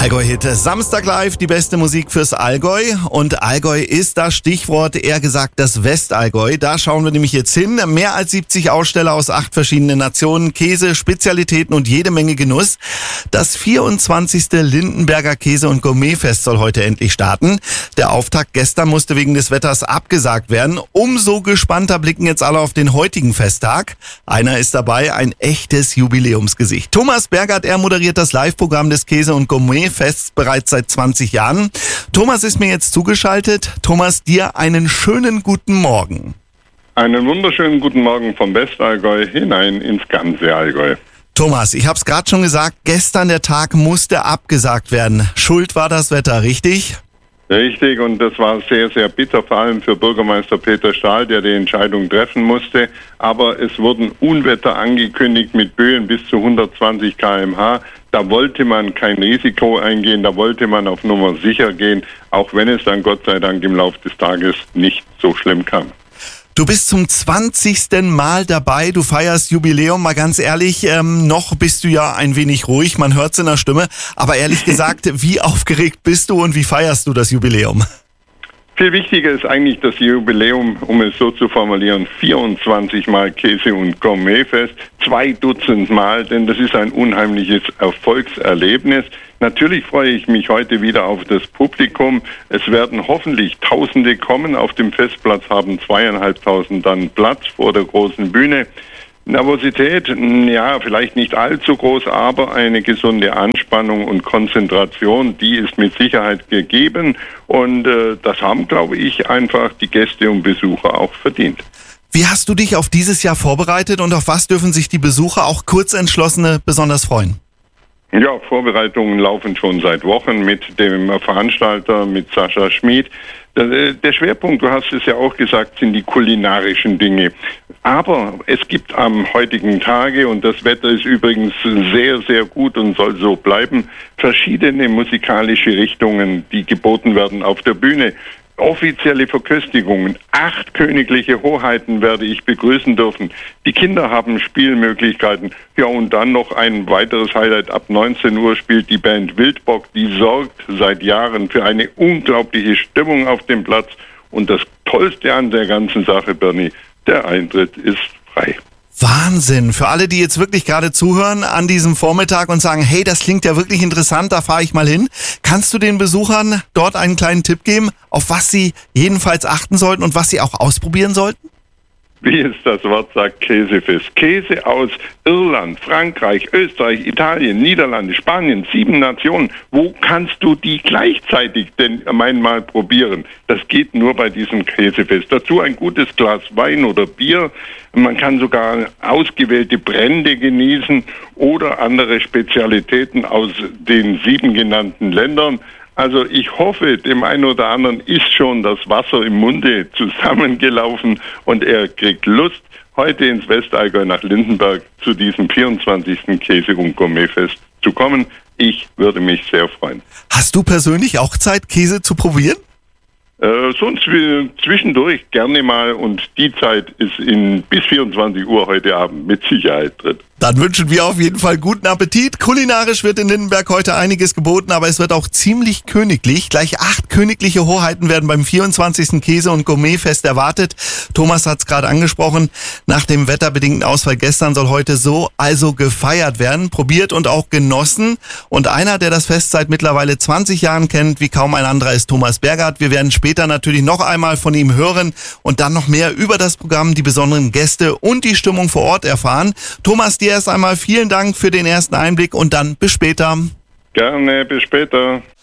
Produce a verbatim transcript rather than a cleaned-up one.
Allgäu-Hit. Samstag live, die beste Musik fürs Allgäu. Und Allgäu ist das Stichwort, eher gesagt das Westallgäu. Da schauen wir nämlich jetzt hin. Mehr als siebzig Aussteller aus acht verschiedenen Nationen, Käse, Spezialitäten und jede Menge Genuss. Das vierundzwanzigste Lindenberger Käse- und Gourmetfest soll heute endlich starten. Der Auftakt gestern musste wegen des Wetters abgesagt werden. Umso gespannter blicken jetzt alle auf den heutigen Festtag. Einer ist dabei, ein echtes Jubiläumsgesicht. Thomas Bergert, er moderiert das Live-Programm des Käse- und Gourmet Fest bereits seit zwanzig Jahren. Thomas ist mir jetzt zugeschaltet. Thomas, dir einen schönen guten Morgen. Einen wunderschönen guten Morgen vom Westallgäu hinein ins ganze Allgäu. Thomas, ich habe es gerade schon gesagt, gestern der Tag musste abgesagt werden. Schuld war das Wetter, richtig? Richtig, und das war sehr, sehr bitter, vor allem für Bürgermeister Peter Stahl, der die Entscheidung treffen musste. Aber es wurden Unwetter angekündigt mit Böen bis zu hundertzwanzig Kilometer pro Stunde. Da wollte man kein Risiko eingehen, da wollte man auf Nummer sicher gehen, auch wenn es dann Gott sei Dank im Laufe des Tages nicht so schlimm kam. Du bist zum zwanzigsten Mal dabei, du feierst Jubiläum, mal ganz ehrlich, ähm, noch bist du ja ein wenig ruhig, man hört's in der Stimme, aber ehrlich gesagt, wie aufgeregt bist du und wie feierst du das Jubiläum? Viel wichtiger ist eigentlich das Jubiläum, um es so zu formulieren, vierundzwanzig Mal Käse- und Gourmetfest, zwei Dutzend Mal, denn das ist ein unheimliches Erfolgserlebnis. Natürlich freue ich mich heute wieder auf das Publikum. Es werden hoffentlich Tausende kommen. Auf dem Festplatz haben zweieinhalbtausend dann Platz vor der großen Bühne. Nervosität, ja, vielleicht nicht allzu groß, aber eine gesunde Anspannung und Konzentration, die ist mit Sicherheit gegeben. Und äh, das haben, glaube ich, einfach die Gäste und Besucher auch verdient. Wie hast du dich auf dieses Jahr vorbereitet und auf was dürfen sich die Besucher, auch Kurzentschlossene, besonders freuen? Ja, Vorbereitungen laufen schon seit Wochen mit dem Veranstalter, mit Sascha Schmid. Der Schwerpunkt, du hast es ja auch gesagt, sind die kulinarischen Dinge. Aber es gibt am heutigen Tage, und das Wetter ist übrigens sehr, sehr gut und soll so bleiben, verschiedene musikalische Richtungen, die geboten werden auf der Bühne. Offizielle Verköstigungen, acht königliche Hoheiten werde ich begrüßen dürfen. Die Kinder haben Spielmöglichkeiten. Ja, und dann noch ein weiteres Highlight. Ab neunzehn Uhr spielt die Band Wildbock. Die sorgt seit Jahren für eine unglaubliche Stimmung auf dem Platz. Und das Tollste an der ganzen Sache, Bernie, der Eintritt ist frei. Wahnsinn. Für alle, die jetzt wirklich gerade zuhören an diesem Vormittag und sagen, hey, das klingt ja wirklich interessant, da fahre ich mal hin. Kannst du den Besuchern dort einen kleinen Tipp geben, auf was sie jedenfalls achten sollten und was sie auch ausprobieren sollten? Wie es das Wort sagt, Käsefest. Käse aus Irland, Frankreich, Österreich, Italien, Niederlande, Spanien, sieben Nationen. Wo kannst du die gleichzeitig denn einmal probieren? Das geht nur bei diesem Käsefest. Dazu ein gutes Glas Wein oder Bier. Man kann sogar ausgewählte Brände genießen oder andere Spezialitäten aus den sieben genannten Ländern. Also ich hoffe, dem einen oder anderen ist schon das Wasser im Munde zusammengelaufen und er kriegt Lust, heute ins Westallgäu nach Lindenberg zu diesem vierundzwanzigsten Käse- und Gourmetfest zu kommen. Ich würde mich sehr freuen. Hast du persönlich auch Zeit, Käse zu probieren? Äh, sonst zwischendurch gerne mal, und die Zeit ist in bis vierundzwanzig Uhr heute Abend mit Sicherheit drin. Dann wünschen wir auf jeden Fall guten Appetit. Kulinarisch wird in Lindenberg heute einiges geboten, aber es wird auch ziemlich königlich. Gleich acht königliche Hoheiten werden beim vierundzwanzigsten Käse- und Gourmetfest erwartet. Thomas hat es gerade angesprochen. Nach dem wetterbedingten Ausfall gestern soll heute so also gefeiert werden, probiert und auch genossen. Und einer, der das Fest seit mittlerweile zwanzig Jahren kennt, wie kaum ein anderer, ist Thomas Bergert. Wir werden später natürlich noch einmal von ihm hören und dann noch mehr über das Programm, die besonderen Gäste und die Stimmung vor Ort erfahren. Thomas, dir erst einmal vielen Dank für den ersten Einblick und dann bis später. Gerne, bis später.